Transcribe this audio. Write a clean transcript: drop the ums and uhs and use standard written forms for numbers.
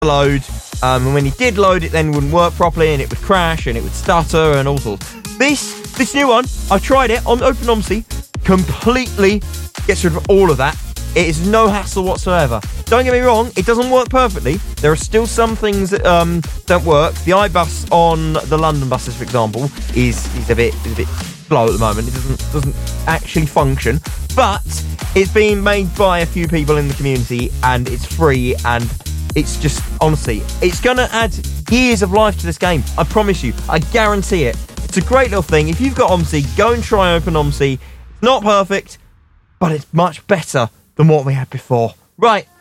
load. And when he did load, it then wouldn't work properly, and it would crash, and it would stutter, and all sorts. This new one, I tried it on OpenOMSI, completely gets rid of all of that. It is no hassle whatsoever. Don't get me wrong, it doesn't work perfectly. There are still some things that don't work. The iBus on the London buses, for example, is a bit slow at the moment. It doesn't actually function, but it's being made by a few people in the community, and it's free, and it's just, honestly, it's going to add years of life to this game. I promise you. I guarantee it. It's a great little thing. If you've got OMSI, go and try OpenOMSI. It's not perfect, but it's much better than what we had before. Right.